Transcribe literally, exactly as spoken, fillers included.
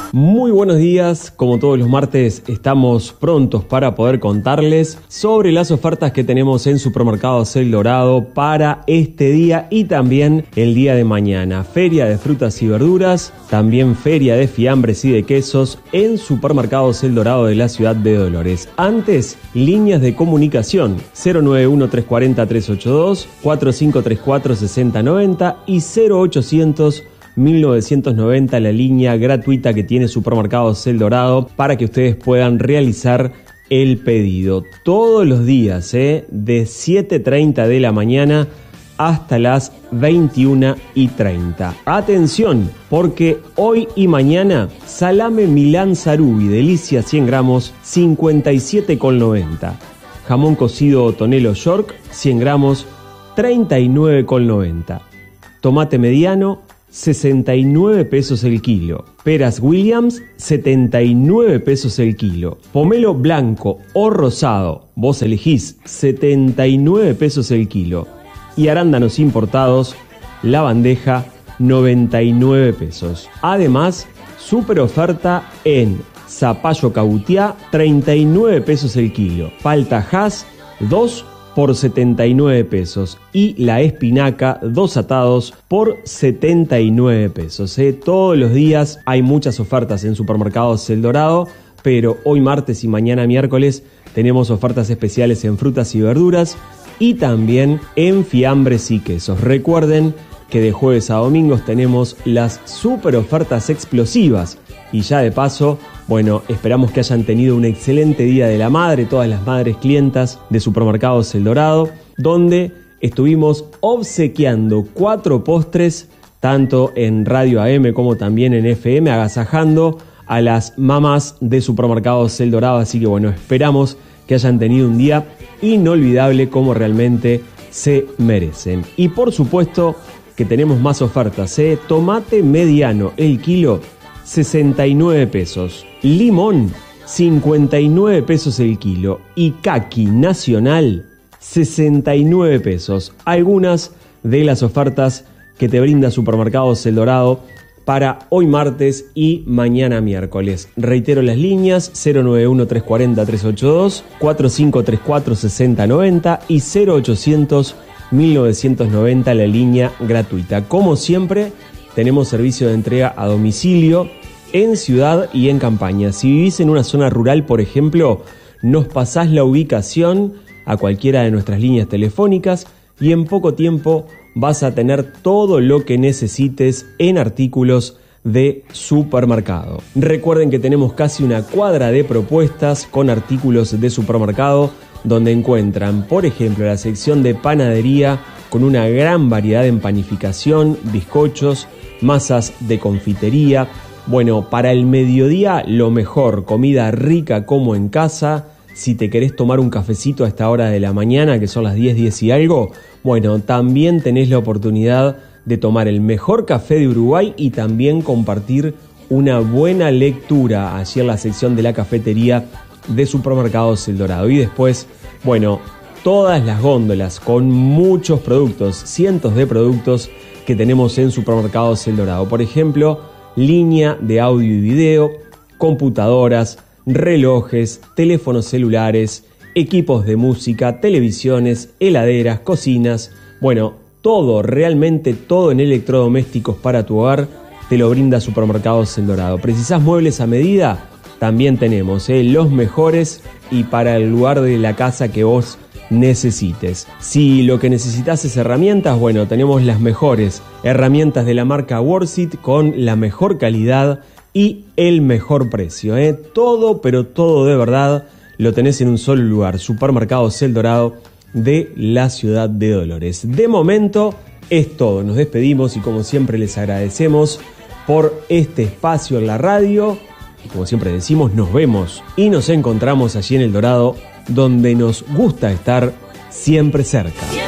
Muy buenos días, como todos los martes estamos prontos para poder contarles sobre las ofertas que tenemos en Supermercados El Dorado para este día y también el día de mañana. Feria de frutas y verduras, también feria de fiambres y de quesos en Supermercados El Dorado de la ciudad de Dolores. Antes, líneas de comunicación cero nueve uno, tres cuatro cero, tres ocho dos, cuatro cinco tres cuatro, seis cero nueve cero y cero ochocientos, mil novecientos noventa, la línea gratuita que tiene Supermercados El Dorado para que ustedes puedan realizar el pedido todos los días, ¿eh? de siete treinta de la mañana hasta las veintiuna y treinta. Atención, porque hoy y mañana salame Milán Sarubi, delicia cien gramos, cincuenta y siete con noventa. Jamón cocido Tonelo York, cien gramos, treinta y nueve con noventa. Tomate mediano, sesenta y nueve pesos el kilo. Peras Williams, setenta y nueve pesos el kilo. Pomelo blanco o rosado, vos elegís, setenta y nueve pesos el kilo. Y arándanos importados, la bandeja, noventa y nueve pesos. Además, super oferta en zapallo cabutiá, treinta y nueve pesos el kilo. Palta Hass, dos por setenta y nueve pesos, y la espinaca, dos atados por setenta y nueve pesos. ¿eh? Todos los días hay muchas ofertas en Supermercados El Dorado, pero hoy martes y mañana miércoles tenemos ofertas especiales en frutas y verduras y también en fiambres y quesos. Recuerden que de jueves a domingos tenemos las super ofertas explosivas y ya de paso, bueno, esperamos que hayan tenido un excelente Día de la Madre, todas las madres clientas de Supermercados El Dorado, donde estuvimos obsequiando cuatro postres, tanto en Radio A M como también en F M, agasajando a las mamás de Supermercados El Dorado. Así que bueno, esperamos que hayan tenido un día inolvidable como realmente se merecen. Y por supuesto que tenemos más ofertas, ¿eh? Tomate mediano, el kilo, sesenta y nueve pesos. Limón, cincuenta y nueve pesos el kilo. Y caqui nacional, sesenta y nueve pesos. Algunas de las ofertas que te brinda Supermercados El Dorado para hoy martes y mañana miércoles. Reitero las líneas cero nueve uno, tres cuatro cero, tres ocho dos, cuatro cinco tres cuatro, seis cero nueve cero y cero ochocientos, mil novecientos noventa, la línea gratuita. Como siempre, tenemos servicio de entrega a domicilio en ciudad y en campaña. Si vivís en una zona rural, por ejemplo, nos pasás la ubicación a cualquiera de nuestras líneas telefónicas y en poco tiempo vas a tener todo lo que necesites en artículos de supermercado. Recuerden que tenemos casi una cuadra de propuestas con artículos de supermercado, donde encuentran, por ejemplo, la sección de panadería con una gran variedad de empanificación, bizcochos, masas de confitería. Bueno, para el mediodía lo mejor, comida rica como en casa. Si te querés tomar un cafecito a esta hora de la mañana, que son las diez, diez y algo, bueno, también tenés la oportunidad de tomar el mejor café de Uruguay y también compartir una buena lectura allí en la sección de la cafetería de Supermercados El Dorado. Y después, bueno, todas las góndolas con muchos productos, cientos de productos que tenemos en Supermercados El Dorado. Por ejemplo, línea de audio y video, computadoras, relojes, teléfonos celulares, equipos de música, televisiones, heladeras, cocinas. Bueno, todo, realmente todo en electrodomésticos para tu hogar te lo brinda Supermercados El Dorado. ¿Precisás muebles a medida? También tenemos ¿eh? los mejores y para el lugar de la casa que vos necesites. Si lo que necesitas es herramientas, bueno, tenemos las mejores herramientas de la marca Worthit con la mejor calidad y el mejor precio. ¿eh? Todo, pero todo de verdad lo tenés en un solo lugar. Supermercados El Dorado de la ciudad de Dolores. De momento es todo. Nos despedimos y como siempre les agradecemos por este espacio en la radio. Y como siempre decimos, nos vemos y nos encontramos allí en El Dorado, donde nos gusta estar siempre cerca.